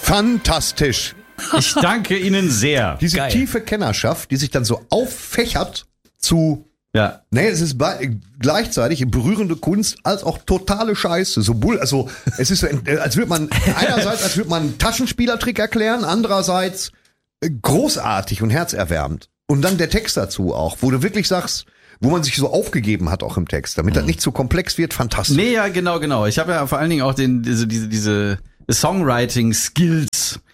Fantastisch. Ich danke Ihnen sehr. Diese Geil. tiefe Kennerschaft, die sich dann so auffächert zu... Ja. Nee, es ist gleichzeitig berührende Kunst als auch totale Scheiße. Also es ist so, als würde man einen Taschenspielertrick erklären, andererseits großartig und herzerwärmend. Und dann der Text dazu auch, wo du wirklich sagst, wo man sich so aufgegeben hat auch im Text, damit das nicht zu komplex wird, fantastisch. Nee, ja, genau. Ich habe ja vor allen Dingen auch diese Songwriting-Skills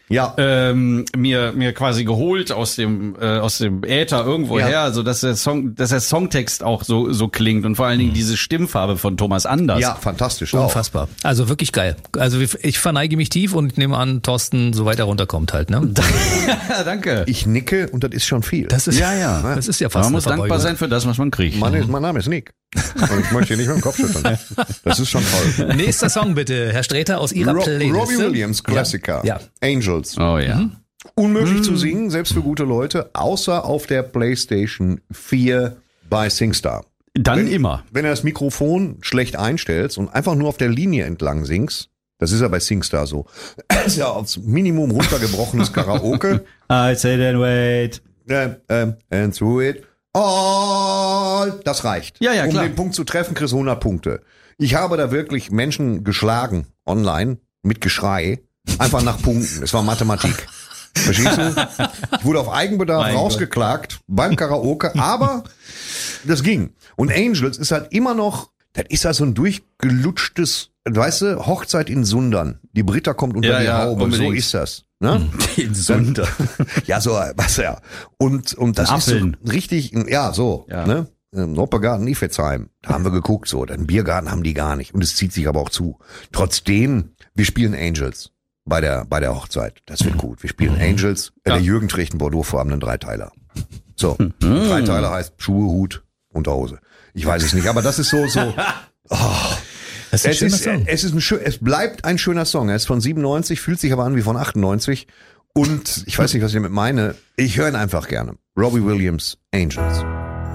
mir quasi geholt aus dem Äther irgendwo her, so dass der Songtext auch so klingt und vor allen Dingen diese Stimmfarbe von Thomas Anders. Ja, fantastisch auch. Unfassbar. Also wirklich geil. Also ich verneige mich tief und nehme an, Thorsten, so weit er runterkommt halt, ne? Danke. Ich nicke und das ist schon viel. Das ist Ja. Das ist ja fast Man muss eine dankbar Verbeugung. sein für das, was man kriegt. Mein Name ist Nick. Und ich möchte hier nicht mit dem Kopf schütteln. Das ist schon toll. Nächster Song bitte, Herr Sträter, aus Ihrer Playlist. Robbie Williams, Klassiker. Ja. Angels. Oh ja. Unmöglich zu singen, selbst für gute Leute, außer auf der PlayStation 4 bei SingStar. Dann immer. Wenn du das Mikrofon schlecht einstellst und einfach nur auf der Linie entlang singst, das ist ja bei SingStar so, das ist ja aufs Minimum runtergebrochenes Karaoke. I say then wait. And through it all. Das reicht. Ja, um klar. den Punkt zu treffen, kriegst du 100 Punkte. Ich habe da wirklich Menschen geschlagen online mit Geschrei, einfach nach Punkten. Es war Mathematik. Verstehst du? Ich wurde auf Eigenbedarf rausgeklagt beim Karaoke, aber das ging. Und Angels ist halt immer noch, das ist halt so ein durchgelutschtes, weißt du, Hochzeit in Sundern. Die Britta kommt unter die Haube, unbedingt. so ist das. Ne? In Sunder. Ja, so, was ja. Und das ist so richtig, ja, so, ne? Noppegarten, Ifetsheim, da haben wir geguckt, so, den Biergarten haben die gar nicht. Und es zieht sich aber auch zu. Trotzdem, wir spielen Angels bei der Hochzeit. Das wird gut. Wir spielen Angels. Der Jürgen trägt einen bordeauxfarbenen Dreiteiler. So, Dreiteiler heißt Schuhe, Hut, Unterhose. Ich weiß es nicht, aber das ist so, Das ist ein schöner Song. Es bleibt ein schöner Song. Er ist von 97, fühlt sich aber an wie von 98. Und ich weiß nicht, was ich damit meine. Ich höre ihn einfach gerne. Robbie Williams, Angels.